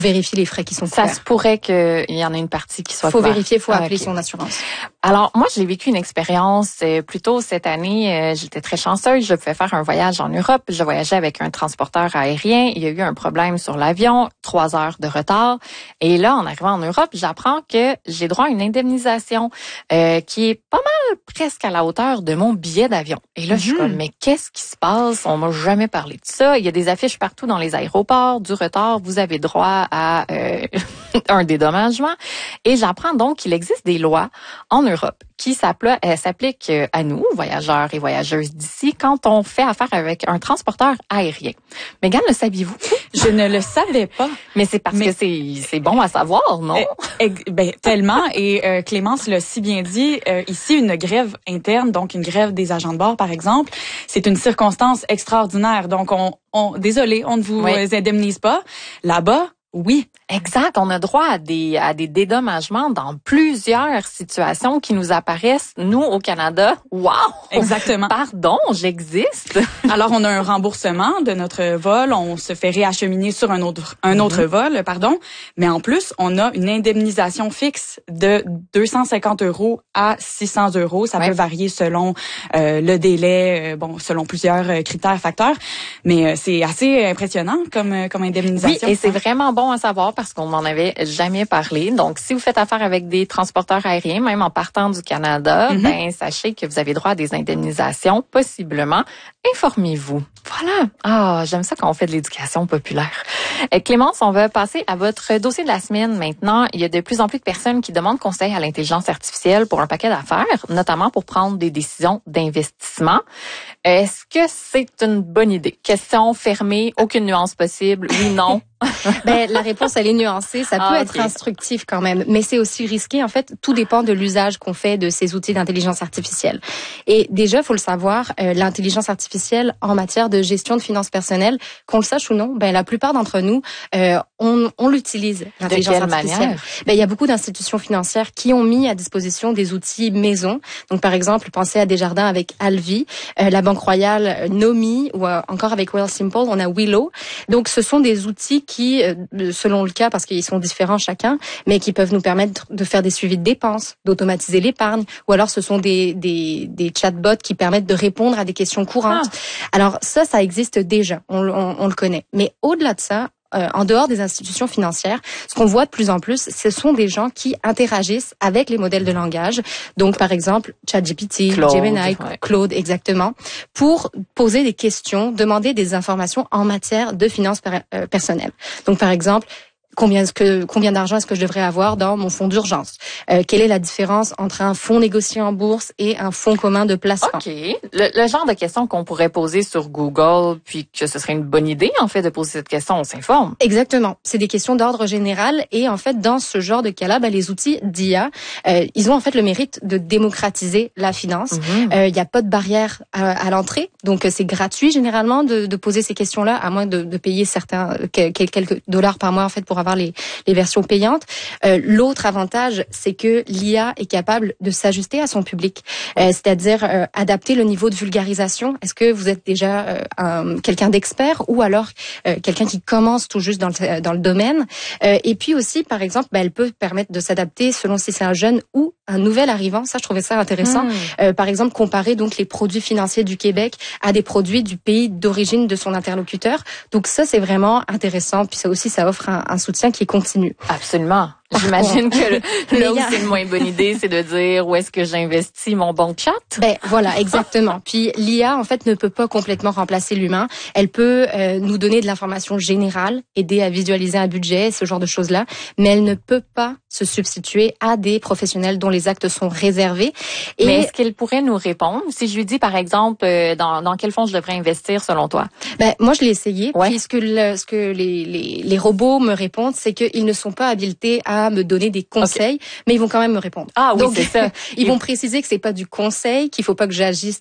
vérifier les frais qui sont couverts. Ça se pourrait qu'il y en ait une partie qui soit faut couverte. vérifier, faut appeler son assurance. Alors, moi, j'ai vécu une expérience plus tôt cette année. J'étais très chanceuse. Je pouvais faire un voyage en Europe. Je voyageais avec un transporteur aérien. Il y a eu un problème sur l'avion, 3 heures de retard. Et là, en arrivant en Europe, j'apprends que j'ai droit à une indemnisation qui est pas mal presque à la hauteur de mon billet d'avion. Et là, je suis comme, mais qu'est-ce qui se passe? On m'a jamais parlé de ça. Il y a des affiches partout dans les aéroports. Du retard, vous avez droit à un dédommagement. Et j'apprends donc qu'il existe des lois en Europe qui s'appliquent à nous, voyageurs et voyageuses d'ici, quand on fait affaire avec un transporteur aérien. Mégane, le saviez-vous? Je ne le savais pas. Mais c'est parce que c'est bon à savoir, non? Tellement. Et Clémence l'a si bien dit, ici, une grève interne, donc une grève des agents de bord, par exemple, c'est une circonstance extraordinaire. Donc, désolé, on ne vous indemnise pas. Là-bas, oui. Exact. On a droit à des dédommagements dans plusieurs situations qui nous apparaissent, nous, au Canada. Wow! Exactement. Pardon, j'existe. Alors, on a un remboursement de notre vol. On se fait réacheminer sur un autre vol, pardon. Mais en plus, on a une indemnisation fixe de 250 € à 600 €. Ça peut varier selon le délai, selon plusieurs critères, facteurs. Mais c'est assez impressionnant comme indemnisation. Oui, et c'est vraiment bon à savoir parce qu'on m'en avait jamais parlé. Donc, si vous faites affaire avec des transporteurs aériens, même en partant du Canada, sachez que vous avez droit à des indemnisations, possiblement. Informez-vous. Voilà. Ah, j'aime ça quand on fait de l'éducation populaire. Clémence, on va passer à votre dossier de la semaine maintenant. Il y a de plus en plus de personnes qui demandent conseil à l'intelligence artificielle pour un paquet d'affaires, notamment pour prendre des décisions d'investissement. Est-ce que c'est une bonne idée? Question fermée, aucune nuance possible. Oui, non. La réponse, elle est nuancée. Ça peut être instructif quand même, mais c'est aussi risqué. En fait, tout dépend de l'usage qu'on fait de ces outils d'intelligence artificielle. Et déjà, faut le savoir, l'intelligence artificielle en matière de gestion de finances personnelles, qu'on le sache ou non, la plupart d'entre nous, on l'utilise. L'intelligence artificielle. Manière? Il y a beaucoup d'institutions financières qui ont mis à disposition des outils maison. Donc, par exemple, pensez à Desjardins avec Alvi, la Banque Royale Nomi, ou encore avec Wealthsimple, on a Willow. Donc, ce sont des outils qui, selon le cas, parce qu'ils sont différents chacun, mais qui peuvent nous permettre de faire des suivis de dépenses, d'automatiser l'épargne, ou alors ce sont des chatbots qui permettent de répondre à des questions courantes. Alors ça existe déjà, on le connaît. Mais au-delà de ça, en dehors des institutions financières, ce qu'on voit de plus en plus, ce sont des gens qui interagissent avec les modèles de langage. Donc, par exemple, ChatGPT, Gemini, Claude, exactement, pour poser des questions, demander des informations en matière de finances personnelles. Donc, par exemple, combien d'argent est-ce que je devrais avoir dans mon fonds d'urgence? Quelle est la différence entre un fonds négocié en bourse et un fonds commun de placement? OK. Le genre de questions qu'on pourrait poser sur Google, puis que ce serait une bonne idée, en fait, de poser cette question, on s'informe. Exactement. C'est des questions d'ordre général et, en fait, dans ce genre de cas-là, les outils d'IA, ils ont, en fait, le mérite de démocratiser la finance. Il n'y a pas de barrière à l'entrée. Donc, c'est gratuit, généralement, de poser ces questions-là, à moins de payer quelques dollars par mois, en fait, pour avoir les versions payantes. L'autre avantage, c'est que l'IA est capable de s'ajuster à son public, c'est-à-dire adapter le niveau de vulgarisation. Est-ce que vous êtes déjà quelqu'un d'expert ou alors quelqu'un qui commence tout juste dans le domaine? Et puis aussi, par exemple, elle peut permettre de s'adapter selon si c'est un jeune ou un nouvel arrivant. Ça, je trouvais ça intéressant. Par exemple, comparer donc les produits financiers du Québec à des produits du pays d'origine de son interlocuteur. Donc ça, c'est vraiment intéressant. Puis ça aussi, ça offre un soutien qui est continu. Absolument. J'imagine que là où c'est une moins bonne idée, c'est de dire où est-ce que j'investis mon bon chat. Voilà, exactement. Puis l'IA, en fait, ne peut pas complètement remplacer l'humain. Elle peut nous donner de l'information générale, aider à visualiser un budget, ce genre de choses-là, mais elle ne peut pas se substituer à des professionnels dont les actes sont réservés. Mais est-ce qu'elle pourrait nous répondre? Si je lui dis, par exemple, dans quel fonds je devrais investir selon toi? Moi, je l'ai essayé. Puis ce que les robots me répondent, c'est qu'ils ne sont pas habilités à me donner des conseils, mais ils vont quand même me répondre. Ah oui, donc, c'est ça. Ils vont préciser que c'est pas du conseil, qu'il faut pas que j'agisse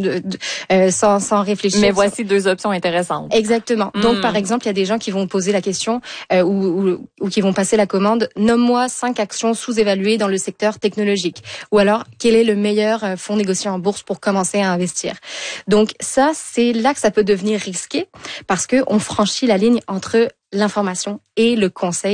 sans réfléchir. Mais voici deux options intéressantes. Exactement. Donc, par exemple, il y a des gens qui vont poser la question ou qui vont passer la commande. Nomme-moi 5 actions sous-évaluées dans le secteur technologique. Ou alors, quel est le meilleur fonds négocié en bourse pour commencer à investir? Donc, ça, c'est là que ça peut devenir risqué parce que on franchit la ligne entre l'information et le conseil.